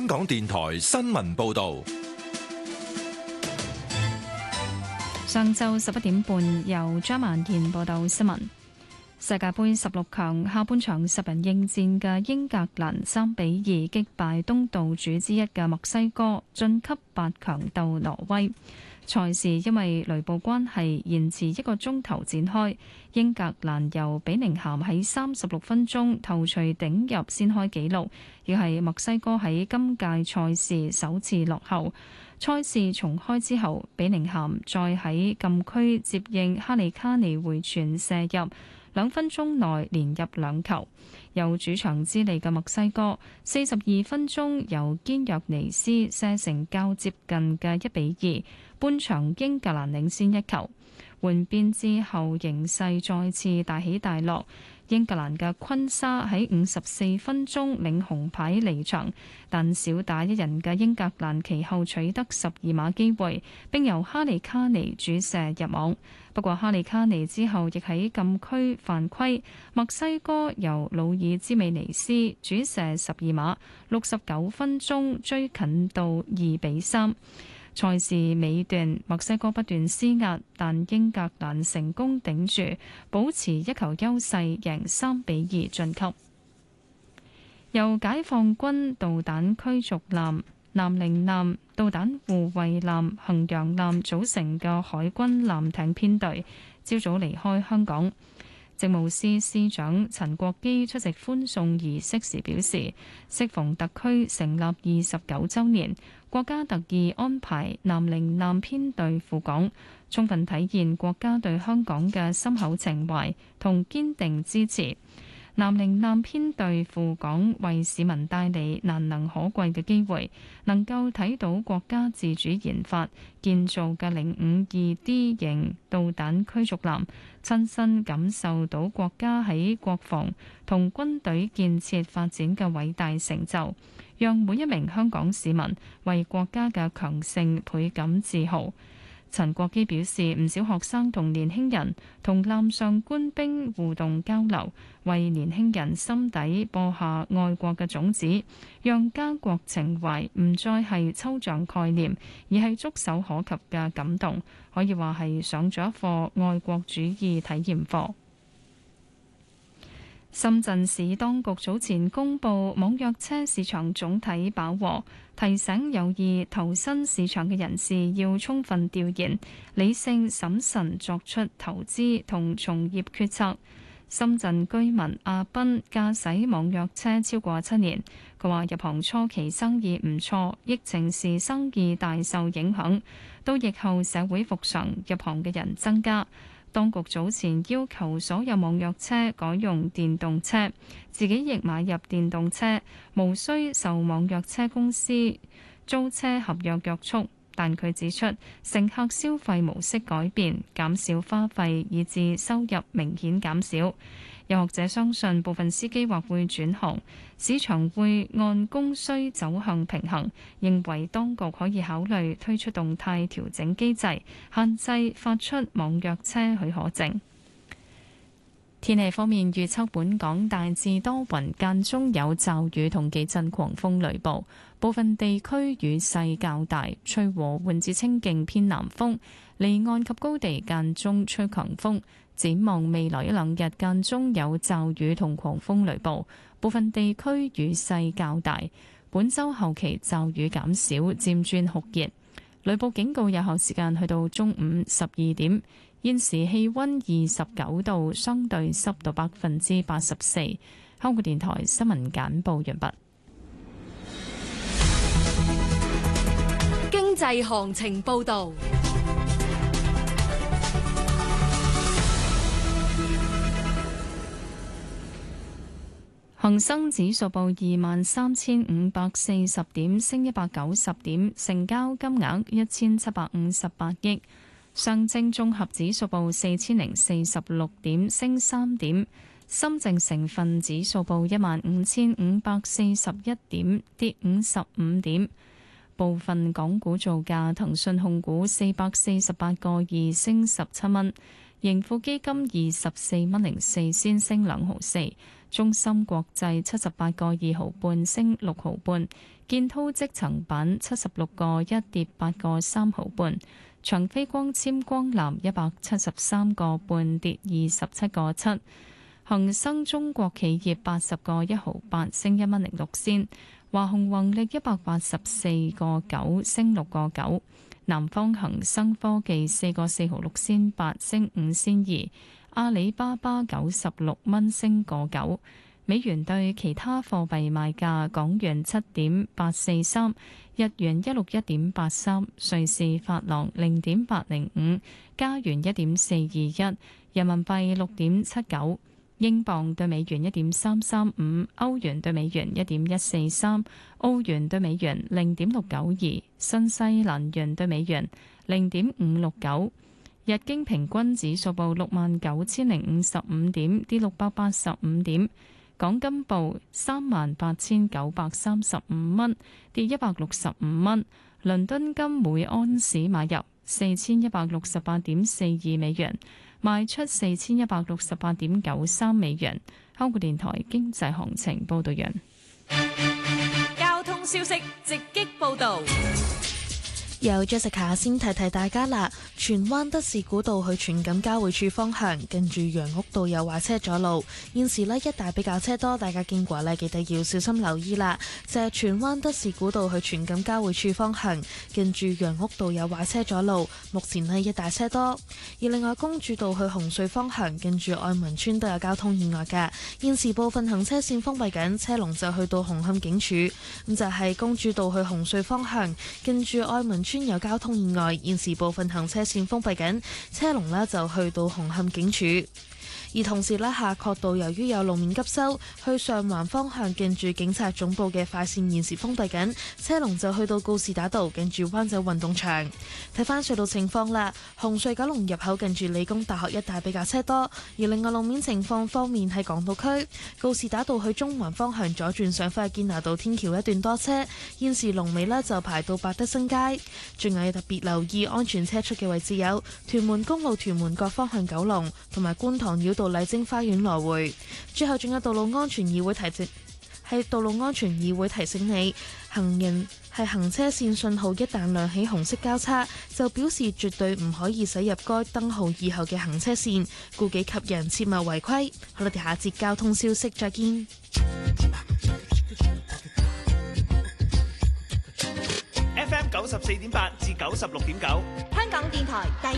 香港電台新聞報道。 上晝11點半，由張曼燕報道新聞。世界盃16強下半場10人應戰嘅英格蘭3比2擊敗東道主之一嘅墨西哥，晉級8強鬥挪威。賽事因為雷暴關係延遲1個鐘頭展開，英格蘭由比寧咸喺36分鐘頭槌頂入先開紀錄，亦係墨西哥喺今屆賽事首次落後。賽事重開之後，比寧咸再喺禁區接應哈利卡尼回傳射入，2分鐘內連入2球。有主場之利嘅墨西哥42分鐘由堅若尼斯射成較接近嘅1比2，半場英格蘭領先1球。換邊之後形勢再次大起大落，英格蘭嘅昆沙喺54分鐘領紅牌離場，但少打一人嘅英格蘭其後取得12碼機會，並由哈利卡尼主射入網。不過哈利卡尼之後亦喺禁區犯規，墨西哥由魯爾茲美尼斯主射12碼，69分鐘追近到2比3。賽事尾段，墨西哥不斷施壓，但英格蘭成功頂住，保持1球優勢，贏3比2晉級。由解放軍導彈驅逐艦、南寧艦、導彈護衛艦、衡陽艦組成嘅海軍艦艇編隊，朝早離開香港。政務司司長陳國基出席歡送儀式時表示，適逢特區成立29週年，國家特意安排南寧艦編隊赴港，充分體現國家對香港嘅深厚情懷同堅定支持。南寧艦編隊赴港為市民帶嚟難能可貴嘅機會，能夠睇到國家自主研發建造嘅052D 型導彈驅逐艦，親身感受到國家喺國防同軍隊建設發展嘅偉大成就，讓每一名香港市民為國家嘅強盛倍感自豪。陳國基表示，唔少學生同年輕人同艦上官兵互動交流，為年輕人心底播下愛國嘅種子，讓家國情懷唔再係抽象概念，而係觸手可及嘅感動，可以話係上咗一課愛國主義體驗課。深圳市當局早前公布網約車市場總體飽和，提醒有意投身市場嘅人士要充分調研，理性審慎作出投資同從業決策。深圳居民阿斌駕駛網約車超過7年，佢話入行初期生意唔錯，疫情時生意大受影響，到疫後社會復常，入行嘅人增加。當局早前要求所有網約車改用電動車，自己亦買入電動車，無需受網約車公司租車合約約束。但佢指出，乘客消費模式改變，減少花費，以致收入明顯減少。有學者相信部分司機或會轉行，市場會按供需走向平衡，認為當局可以考慮推出動態調整機制，限制發出網約車許可證。天氣方面預測，本港大致多雲，間中有驟雨同幾陣狂風雷暴，部分地區雨勢較大，吹和緩至清勁偏南風，離岸及高地間中吹強風。展望未來1-2日間中有驟雨同狂風雷暴，部分地區雨勢較大。本週後期驟雨減少，漸轉酷熱。雷暴警告有效時間去到中午12點。現時氣溫29度，相對濕度84%。香港電台新聞簡報完畢。 經濟行情報道。 恒生指數報23,540點，升190點，成交金額1758億。上證綜合指數報4046點，升3點。深證成分指數報15,541點，跌55點。部分港股造價：騰訊控股448個2升17蚊，盈富基金24蚊04仙升2毫4， 中芯國際78個2毫半升6毫半，建滔積層板76個1跌8個3毫半，長飛光纖光纜173個半跌27個7，恒生中國企業80個1毫8升1蚊06仙，華虹宏力184個9升6個9，南方恒生科技4個4毫6仙8升5仙2，阿里巴巴96蚊升個9。美元對其他貨幣賣價：港元7.843，日元161.83，瑞士法郎0.805，加元1.421，人民幣6.79，英鎊對美元1.335，歐元對美元1.143，澳元對美元0.692，新西蘭元對美元0.569。日經平均指數報69,055點，跌685點。港金報38,935蚊，跌165蚊。倫敦金每安士買入4168.42美元，賣出4168.93美元。香港電台經濟行情報道完。 交通消息直擊報導。 由 Jessica 先提提大家啦，荃灣德士古道去荃錦交匯處方向，近住楊屋道有壞車阻路，現時呢一帶比較車多，大家經過呢記得要小心留意啦。就係荃灣德士古道去荃錦交匯處方向，近住楊屋道有壞車阻路，目前呢一帶車多。而另外公主道去紅隧方向，近住愛民村都有交通意外嘅，現時部分行車線封閉緊，車龍就去到紅磡警署。咁就係公主道去紅隧方向，近住愛民村有交通意外，現時部分行車線封閉緊，車龍呢就去到紅磡警署。而同時呢，夏慤道由於有路面急修，去上環方向近住警察總部嘅快線現時封閉緊，車龍就去到告士打道近住灣仔運動場。睇返隧道情況啦，紅隧九龍入口近住理工大學一帶比較車多，而另外路面情況方面喺港島區告士打道去中環方向左轉上返去堅拿道天橋一段多車，現時龍尾呢就排到百德新街。仲有特別留意安全車速嘅位置有屯門公路屯門角方向九龍同埋觀塘繞道麗晶花園來回。最後仲有道路安全議會提醒你，行車線信號一旦亮起紅色交叉，就表示絕對唔可以駛入該燈號以後嘅行車線，顧己及人，切勿違規。好啦，我哋下節交通消息再見。 FM 94.8至96.9， 香港電台第